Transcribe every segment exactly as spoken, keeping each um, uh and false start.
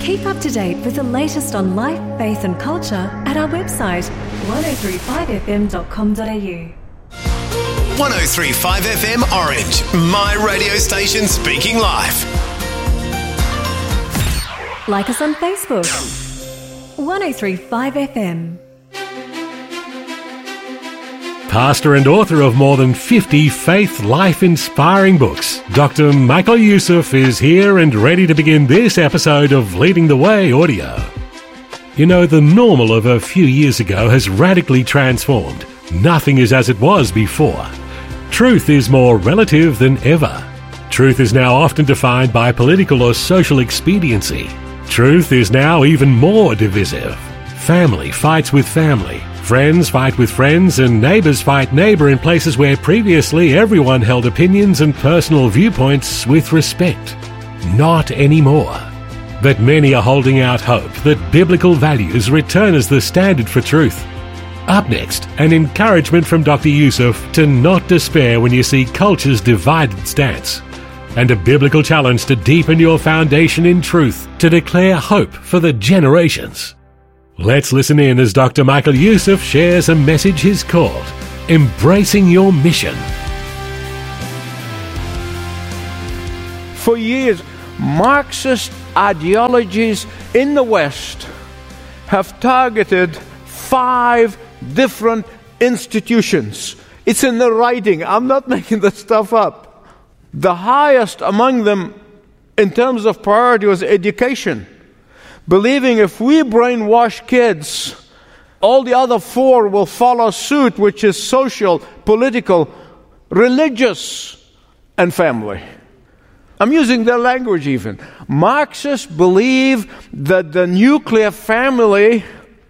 Keep up to date with the latest on life, faith and culture at our website one oh three five f m dot com dot a u. one oh three point five F M Orange, my radio station speaking life. Like us on Facebook. one oh three point five F M. Pastor and author of more than fifty faith, life-inspiring books, Doctor Michael Youssef is here and ready to begin this episode of Leading the Way Audio. You know, the normal of a few years ago has radically transformed. Nothing is as it was before. Truth is more relative than ever. Truth is now often defined by political or social expediency. Truth is now even more divisive. Family fights with family. Friends fight with friends, and neighbours fight neighbour in places where previously everyone held opinions and personal viewpoints with respect. Not anymore. But many are holding out hope that biblical values return as the standard for truth. Up next, an encouragement from Doctor Youssef to not despair when you see culture's divided stance, and a biblical challenge to deepen your foundation in truth to declare hope for the generations. Let's listen in as Doctor Michael Youssef shares a message he's called Embracing Your Mission. For years, Marxist ideologies in the West have targeted five different institutions. It's in the writing. I'm not making this stuff up. The highest among them in terms of priority was education. Believing if we brainwash kids, all the other four will follow suit, which is social, political, religious, and family. I'm using their language even. Marxists believe that the nuclear family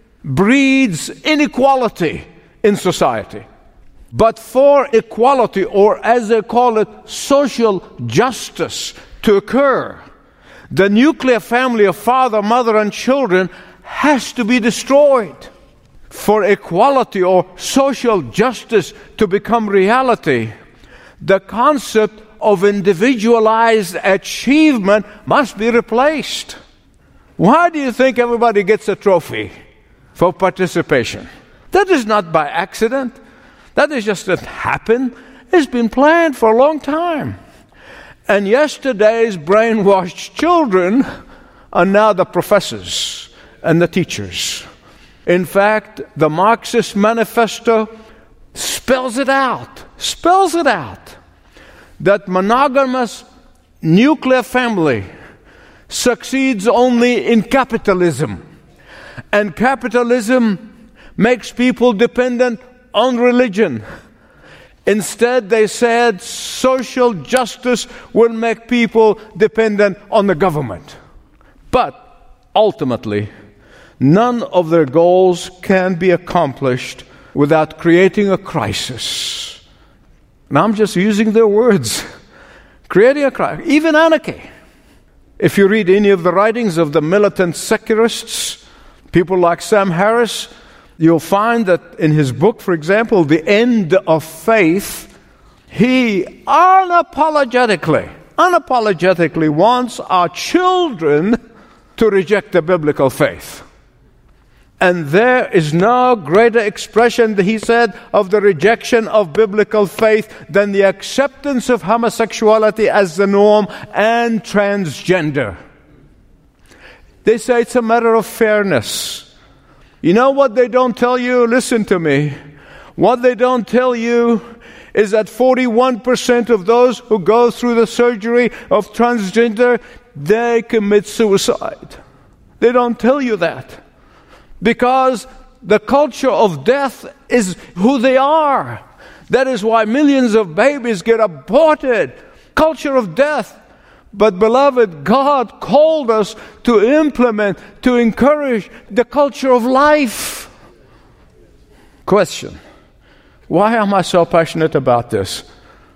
breeds inequality in society. But for equality, or as they call it, social justice to occur, the nuclear family of father, mother, and children has to be destroyed. For equality or social justice to become reality, the concept of individualized achievement must be replaced. Why do you think everybody gets a trophy for participation? That is not by accident. That is just that happened. It's been planned for a long time. And yesterday's brainwashed children are now the professors and the teachers. In fact, the Marxist Manifesto spells it out, spells it out, that monogamous nuclear family succeeds only in capitalism. And capitalism makes people dependent on religion. Instead, they said social justice will make people dependent on the government. But ultimately, none of their goals can be accomplished without creating a crisis. And I'm just using their words. Creating a crisis, even anarchy. If you read any of the writings of the militant secularists, people like Sam Harris, you'll find that in his book, for example, The End of Faith, he unapologetically, unapologetically wants our children to reject the biblical faith. And there is no greater expression, he said, of the rejection of biblical faith than the acceptance of homosexuality as the norm and transgender. They say it's a matter of fairness. You know what they don't tell you? Listen to me. What they don't tell you is that forty-one percent of those who go through the surgery of transgender, they commit suicide. They don't tell you that. Because the culture of death is who they are. That is why millions of babies get aborted. Culture of death. But beloved, God called us to implement, to encourage the culture of life. Question: why am I so passionate about this?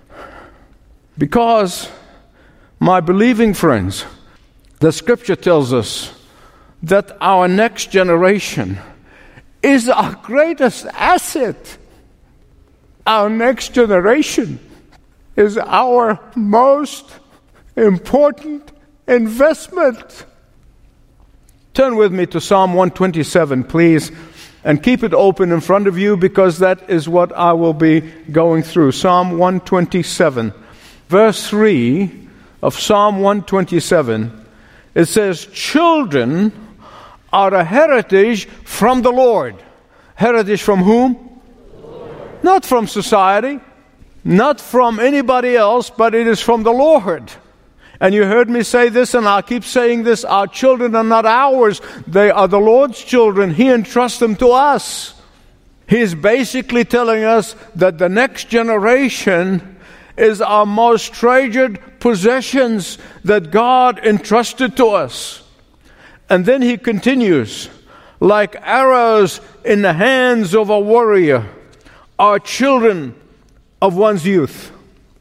Because, my believing friends, the Scripture tells us that our next generation is our greatest asset. Our next generation is our most important investment. Turn with me to Psalm one twenty-seven, please, and keep it open in front of you because that is what I will be going through. Psalm one twenty-seven, verse three of Psalm one twenty-seven, it says, children are a heritage from the Lord. Heritage from whom? Lord. Not from society, not from anybody else, but it is from the Lord. And you heard me say this, and I'll keep saying this, our children are not ours. They are the Lord's children. He entrusts them to us. He's basically telling us that the next generation is our most treasured possessions that God entrusted to us. And then he continues, like arrows in the hands of a warrior are children of one's youth.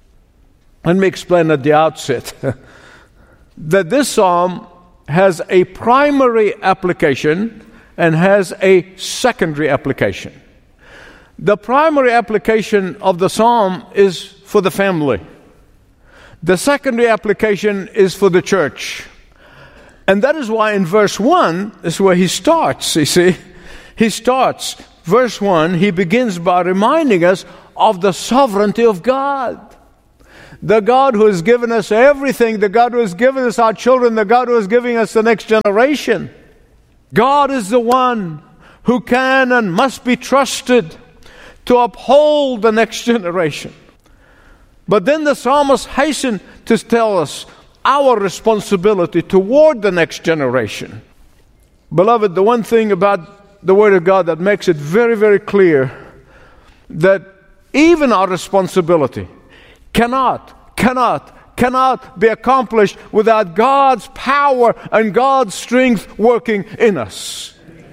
Let me explain at the outset that this psalm has a primary application and has a secondary application. The primary application of the psalm is for the family. The secondary application is for the church. And that is why in verse one is where he starts, you see. He starts, verse one, he begins by reminding us of the sovereignty of God. The God who has given us everything, the God who has given us our children, the God who is giving us the next generation. God is the one who can and must be trusted to uphold the next generation. But then the psalmist hastened to tell us our responsibility toward the next generation. Beloved, the one thing about the Word of God that makes it very, very clear that even our responsibility cannot, cannot, cannot be accomplished without God's power and God's strength working in us.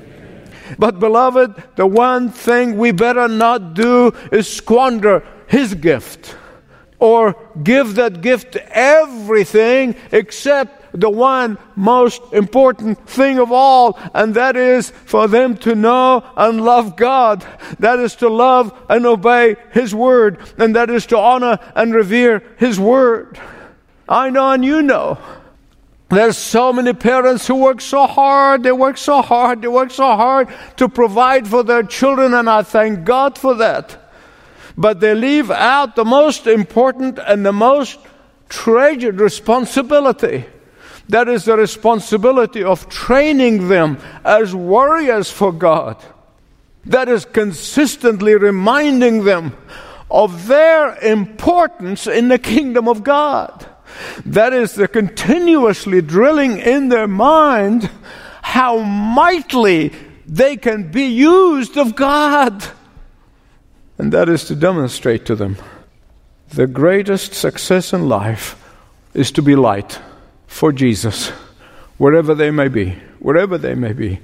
But beloved, the one thing we better not do is squander His gift or give that gift to everything except the one most important thing of all, and that is for them to know and love God. That is to love and obey His Word, and that is to honor and revere His Word. I know and you know there's so many parents who work so hard, they work so hard, they work so hard to provide for their children, and I thank God for that. But they leave out the most important and the most treasured responsibility. That is the responsibility of training them as warriors for God. That is consistently reminding them of their importance in the kingdom of God. That is the continuously drilling in their mind how mightily they can be used of God. And that is to demonstrate to them the greatest success in life is to be light for Jesus, wherever they may be, wherever they may be.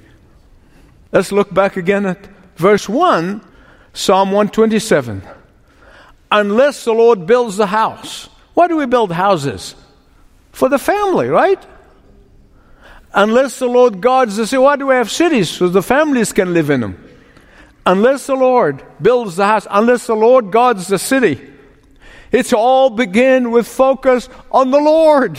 Let's look back again at verse one, Psalm one twenty-seven. Unless the Lord builds the house. Why do we build houses? For the family, right? Unless the Lord guards the city. Why do we have cities? So the families can live in them. Unless the Lord builds the house, unless the Lord guards the city, it's all begin with focus on the Lord.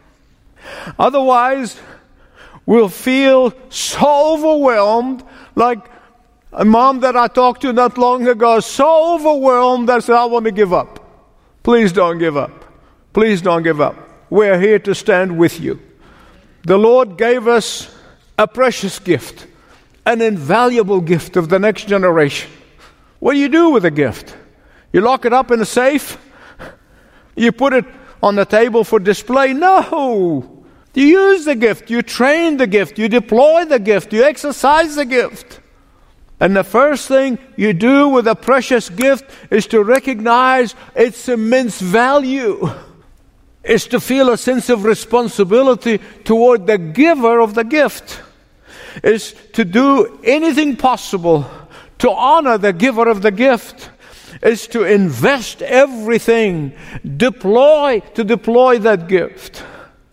Otherwise, we'll feel so overwhelmed, like a mom that I talked to not long ago, so overwhelmed that said, I want to give up. Please don't give up. Please don't give up. We're here to stand with you. The Lord gave us a precious gift, an invaluable gift of the next generation. What do you do with a gift? You lock it up in a safe? You put it on the table for display? No! You use the gift, you train the gift, you deploy the gift, you exercise the gift. And the first thing you do with a precious gift is to recognize its immense value. It's to feel a sense of responsibility toward the giver of the gift. It's to do anything possible to honor the giver of the gift. It's to invest everything, deploy, to deploy that gift.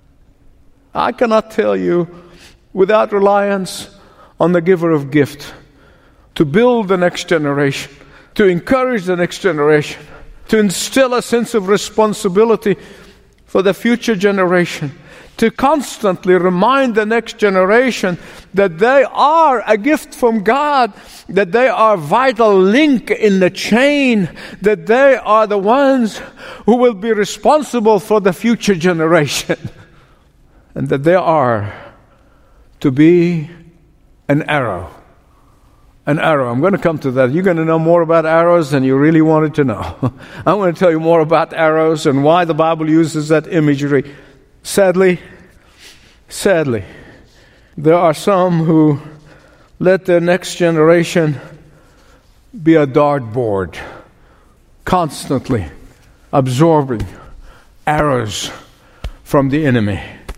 I cannot tell you, without reliance on the giver of gift, to build the next generation, to encourage the next generation, to instill a sense of responsibility for the future generation, to constantly remind the next generation that they are a gift from God, that they are a vital link in the chain, that they are the ones who will be responsible for the future generation, and that they are to be an arrow. An arrow. I'm going to come to that. You're going to know more about arrows than you really wanted to know. I'm going to tell you more about arrows and why the Bible uses that imagery. Sadly, sadly, there are some who let their next generation be a dartboard, constantly absorbing arrows from the enemy.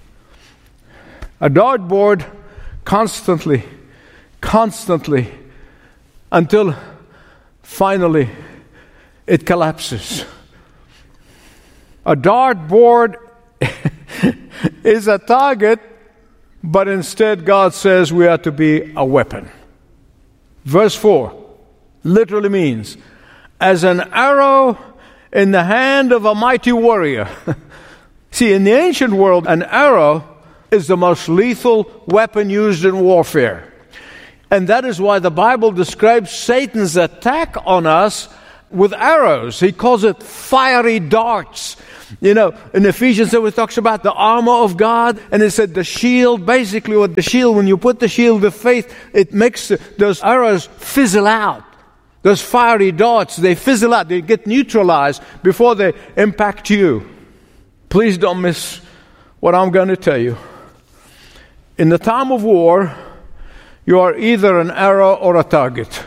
A dartboard constantly, constantly, until finally it collapses. A dartboard is a target, but instead God says we are to be a weapon. Verse four literally means, as an arrow in the hand of a mighty warrior. See, in the ancient world, an arrow is the most lethal weapon used in warfare. And that is why the Bible describes Satan's attack on us with arrows. He calls it fiery darts. You know, in Ephesians it talks about the armor of God, and it said the shield. Basically what the shield, when you put the shield of faith, it makes those arrows fizzle out. Those fiery darts, they fizzle out. They get neutralized before they impact you. Please don't miss what I'm going to tell you. In the time of war, you are either an arrow or a target.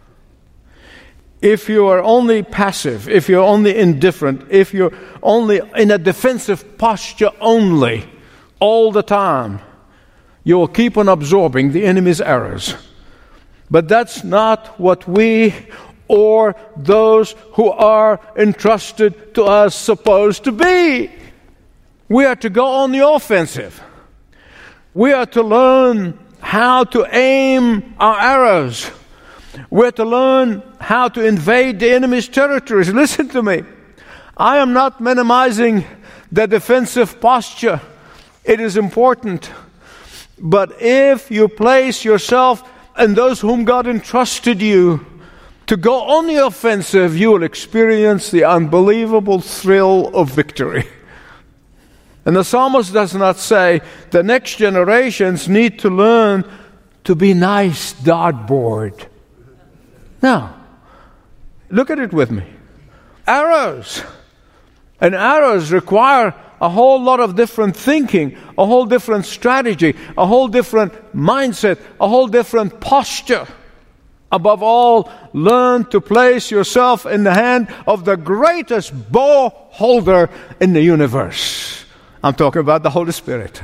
If you are only passive, if you're only indifferent, if you're only in a defensive posture only, all the time, you will keep on absorbing the enemy's arrows. But that's not what we or those who are entrusted to us supposed to be. We are to go on the offensive. We are to learn how to aim our arrows. We're to learn how to invade the enemy's territories. Listen to me. I am not minimizing the defensive posture. It is important. But if you place yourself and those whom God entrusted you to go on the offensive, you will experience the unbelievable thrill of victory. And the psalmist does not say the next generations need to learn to be nice dartboard. No. Look at it with me. Arrows. And arrows require a whole lot of different thinking, a whole different strategy, a whole different mindset, a whole different posture. Above all, learn to place yourself in the hand of the greatest bow holder in the universe. I'm talking about the Holy Spirit.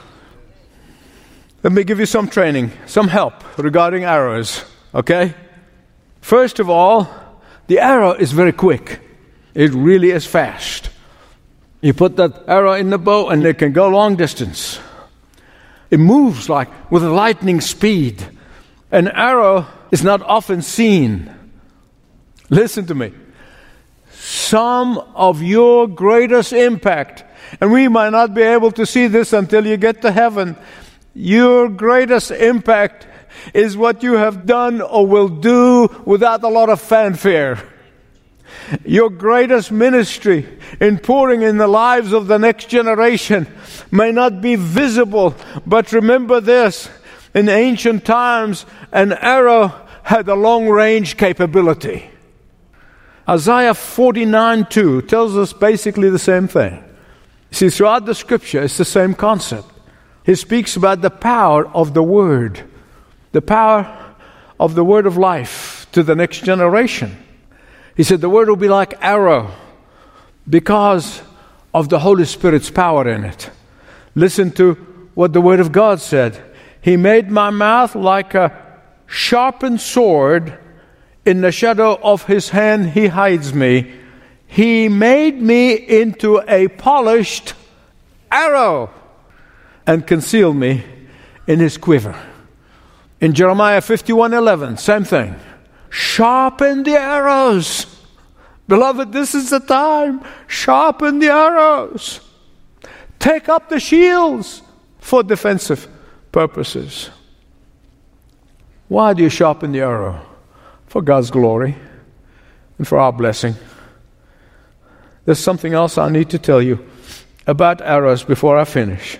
Let me give you some training, some help regarding arrows, okay? First of all, the arrow is very quick. It really is fast. You put that arrow in the bow and it can go long distance. It moves like with lightning speed. An arrow is not often seen. Listen to me. Some of your greatest impact, and we might not be able to see this until you get to heaven, your greatest impact is what you have done or will do without a lot of fanfare. Your greatest ministry in pouring in the lives of the next generation may not be visible, but remember this: in ancient times, an arrow had a long-range capability. Isaiah forty-nine two tells us basically the same thing. See, throughout the Scripture, it's the same concept. He speaks about the power of the Word, the power of the Word of life to the next generation. He said the Word will be like arrow because of the Holy Spirit's power in it. Listen to what the Word of God said. He made my mouth like a sharpened sword. In the shadow of His hand He hides me. He made me into a polished arrow and concealed me in His quiver. In Jeremiah fifty-one eleven, same thing. Sharpen the arrows. Beloved, this is the time. Sharpen the arrows. Take up the shields for defensive purposes. Why do you sharpen the arrow? For God's glory and for our blessing. There's something else I need to tell you about arrows before I finish.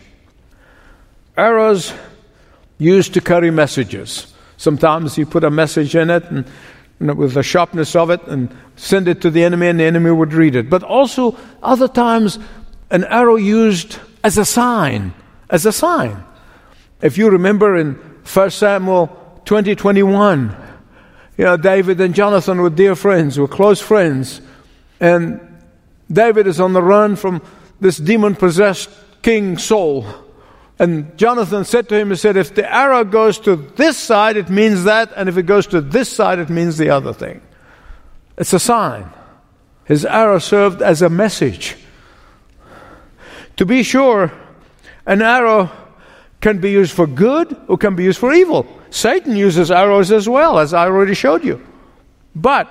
Arrows used to carry messages. Sometimes you put a message in it and, and with the sharpness of it and send it to the enemy, and the enemy would read it. But also other times an arrow used as a sign, as a sign. If you remember in First Samuel twenty twenty-one, you know, David and Jonathan were dear friends, were close friends. And David is on the run from this demon-possessed King Saul. And Jonathan said to him, he said, if the arrow goes to this side, it means that. And if it goes to this side, it means the other thing. It's a sign. His arrow served as a message. To be sure, an arrow can be used for good or can be used for evil. Satan uses arrows as well, as I already showed you. But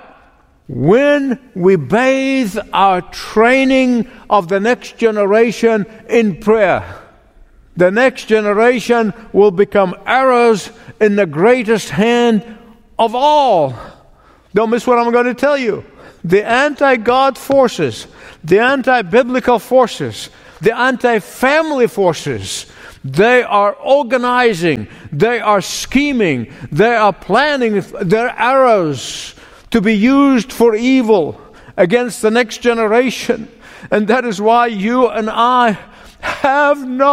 when we bathe our training of the next generation in prayer, the next generation will become arrows in the greatest hand of all. Don't miss what I'm going to tell you. The anti-God forces, the anti-biblical forces, the anti-family forces, they are organizing, they are scheming, they are planning their arrows to be used for evil against the next generation. And that is why you and I have no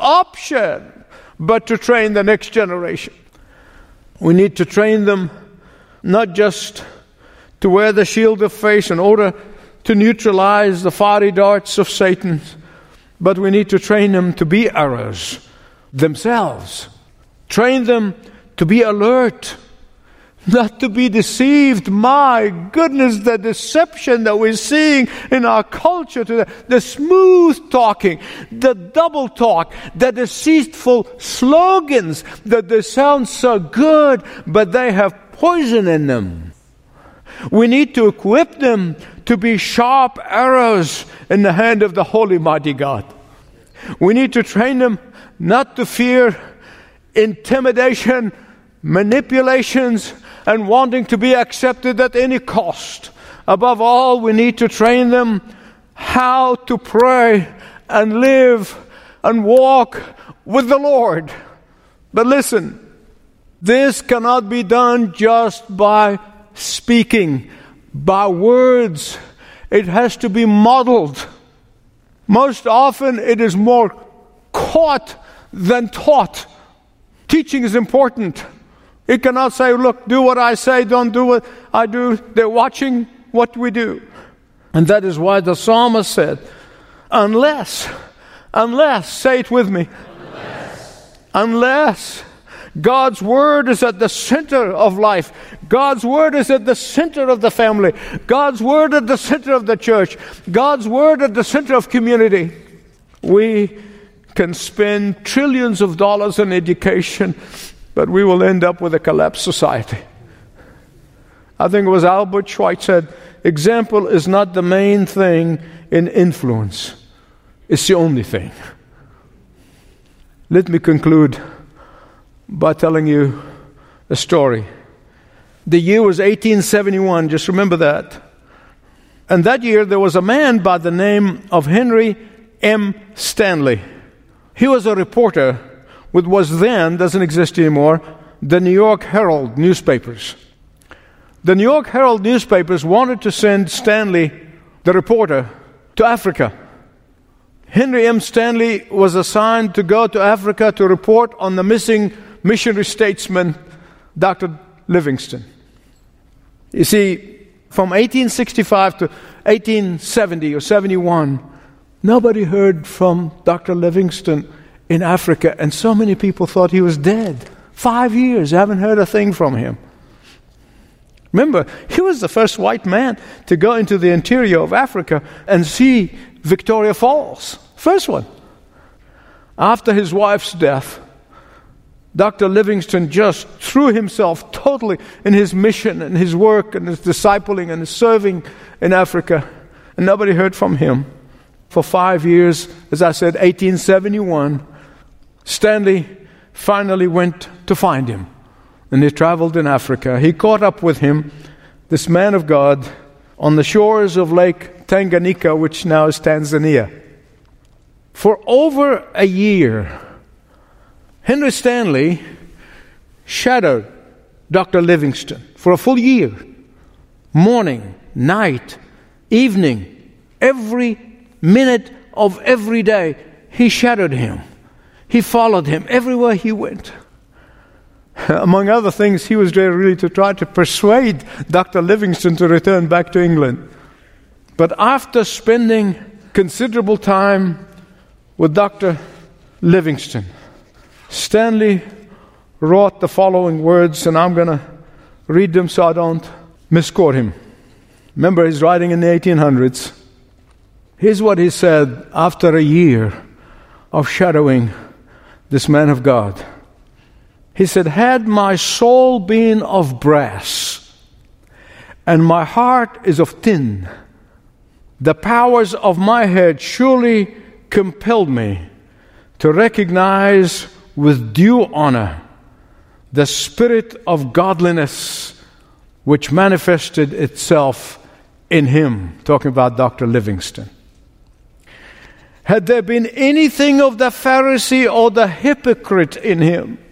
option but to train the next generation. We need to train them not just to wear the shield of faith in order to neutralize the fiery darts of Satan, but we need to train them to be arrows themselves. Train them to be alert, not to be deceived. My goodness, the deception that we're seeing in our culture today, the smooth talking, the double talk, the deceitful slogans that they sound so good, but they have poison in them. We need to equip them to be sharp arrows in the hand of the Holy Mighty God. We need to train them not to fear intimidation, manipulations, and wanting to be accepted at any cost. Above all, we need to train them how to pray and live and walk with the Lord. But listen, this cannot be done just by speaking, by words. It has to be modeled. Most often it is more caught than taught. Teaching is important. It cannot say, look, do what I say, don't do what I do. They're watching what we do. And that is why the psalmist said, unless, unless, say it with me, unless, unless God's word is at the center of life. God's word is at the center of the family. God's word at the center of the church. God's word at the center of community. We can spend trillions of dollars on education, but we will end up with a collapsed society. I think it was Albert Schweitzer said, example is not the main thing in influence. It's the only thing. Let me conclude by telling you a story. The year was eighteen seventy-one, just remember that. And that year there was a man by the name of Henry M. Stanley. He was a reporter with what was then, doesn't exist anymore, the New York Herald newspapers. The New York Herald newspapers wanted to send Stanley, the reporter, to Africa. Henry M. Stanley was assigned to go to Africa to report on the missing missionary statesman, Doctor Livingstone. You see, from eighteen sixty-five to eighteen seventy or seventy-one, nobody heard from Doctor Livingstone in Africa, and so many people thought he was dead. Five years, I haven't heard a thing from him. Remember, he was the first white man to go into the interior of Africa and see Victoria Falls. First one. After his wife's death, Doctor Livingstone just threw himself totally in his mission and his work and his discipling and his serving in Africa, and nobody heard from him. for five years. As I said, eighteen seventy-one, Stanley finally went to find him. And he traveled in Africa. He caught up with him, this man of God, on the shores of Lake Tanganyika, which now is Tanzania. For over a year, Henry Stanley shadowed Doctor Livingstone for a full year. Morning, night, evening, every minute of every day, he shadowed him. He followed him everywhere he went. Among other things, he was there really to try to persuade Doctor Livingstone to return back to England. But after spending considerable time with Doctor Livingstone, Stanley wrote the following words, and I'm going to read them so I don't misquote him. Remember, he's writing in the eighteen hundreds. Here's what he said after a year of shadowing this man of God. He said, "Had my soul been of brass, and my heart is of tin, the powers of my head surely compelled me to recognize with due honor the spirit of godliness which manifested itself in him." Talking about Doctor Livingstone. "Had there been anything of the Pharisee or the hypocrite in him,